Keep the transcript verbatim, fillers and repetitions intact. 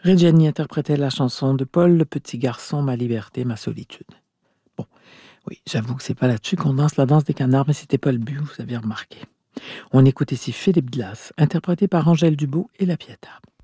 Reggiani interprétait la chanson de Paul le petit garçon, ma liberté, ma solitude. Bon, oui, j'avoue que c'est pas là-dessus qu'on danse la danse des canards, mais c'était pas le but, vous avez remarqué. On écoute ici Philippe Glass, interprété par Angèle Dubout et La Pietà.